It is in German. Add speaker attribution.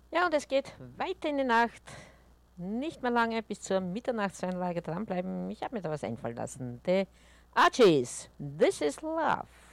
Speaker 1: Ja, und es geht weiter in die Nacht. Nicht mehr lange bis zur Mitternachtseinlage dranbleiben. Ich habe mir da was einfallen lassen. The Archies, This is Love.